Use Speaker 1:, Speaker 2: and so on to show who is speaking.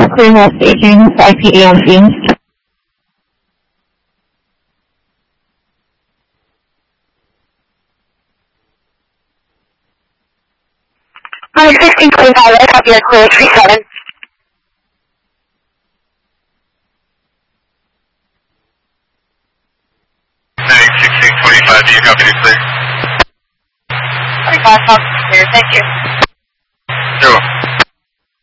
Speaker 1: Clearwell Staging, IPA on Phoenix.
Speaker 2: Hi, 1625, I copy at clear 37.
Speaker 3: 1625, do you copy to clear?
Speaker 2: 25, clear, thank you.
Speaker 3: You're welcome.